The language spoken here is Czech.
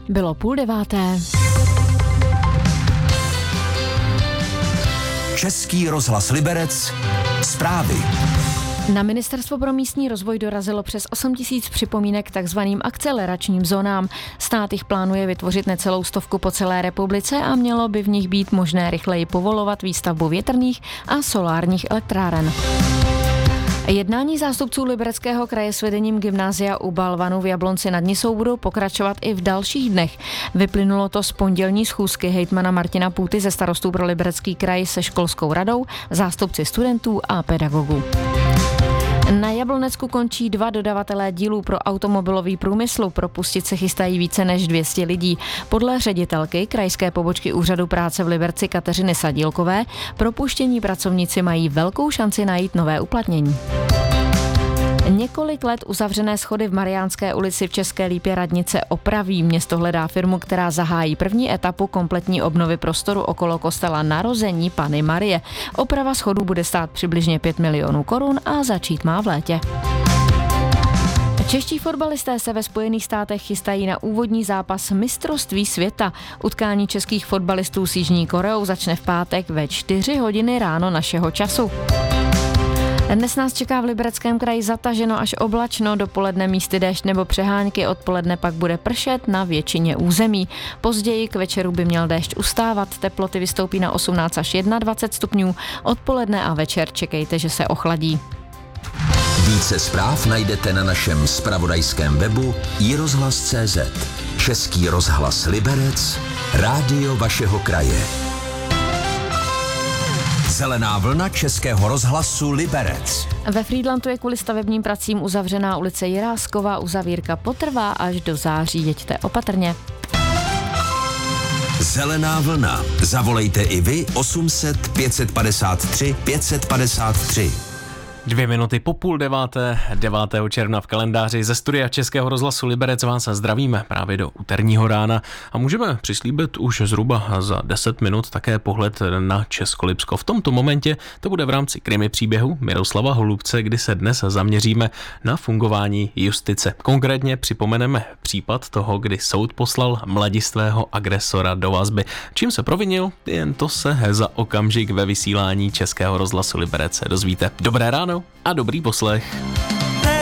Bylo 8:30. Český rozhlas Liberec. Zprávy. Na Ministerstvo pro místní rozvoj dorazilo přes 8 000 připomínek k takzvaným akceleračním zónám. Stát jich plánuje vytvořit necelou 100 po celé republice a mělo by v nich být možné rychleji povolovat výstavbu větrných a solárních elektráren. Jednání zástupců Libereckého kraje s vedením gymnázia u Balvanu v Jablonci nad Nisou budou pokračovat i v dalších dnech. Vyplynulo to z pondělní schůzky hejtmana Martina Půty ze starostů pro Liberecký kraj se školskou radou, zástupci studentů a pedagogů. Na Jablonecku končí 2 dodavatelé dílů pro automobilový průmysl. Propustit se chystají více než 200 lidí. Podle ředitelky krajské pobočky Úřadu práce v Liberci Kateřiny Sadílkové propuštění pracovníci mají velkou šanci najít nové uplatnění. Několik let uzavřené schody v Mariánské ulici v České Lípě radnice opraví. Město hledá firmu, která zahájí první etapu kompletní obnovy prostoru okolo kostela Narození Panny Marie. Oprava schodů bude stát přibližně 5 milionů korun a začít má v létě. Čeští fotbalisté se ve Spojených státech chystají na úvodní zápas mistrovství světa. Utkání českých fotbalistů s Jižní Koreou začne v pátek ve 4 hodiny ráno našeho času. Dnes nás čeká v Libereckém kraji zataženo až oblačno, dopoledne místy déšť nebo přehánky, odpoledne pak bude pršet na většině území. Později k večeru by měl déšť ustávat, teploty vystoupí na 18 až 21 stupňů, odpoledne a večer čekejte, že se ochladí. Více zpráv najdete na našem zpravodajském webu iRozhlas.cz. Český rozhlas Liberec, rádio vašeho kraje. Zelená vlna Českého rozhlasu Liberec. Ve Frýdlantu je kvůli stavebním pracím uzavřená ulice Jiráskova, uzavírka potrvá až do září, jeďte opatrně. Zelená vlna. Zavolejte i vy 800 553 553. 2 minuty po 8:30, 9. června v kalendáři. Ze studia Českého rozhlasu Liberec vás zdravíme právě do úterního rána a můžeme přislíbit už zhruba za 10 minut také pohled na Českolipsko. V tomto momentě to bude v rámci krimi příběhu Miroslava Holubce, kdy se dnes zaměříme na fungování justice. Konkrétně připomeneme případ toho, kdy soud poslal mladistvého agresora do vazby. Čím se provinil, jen to se za okamžik ve vysílání Českého rozhlasu Liberec dozvíte. Dobré ráno a dobrý poslech.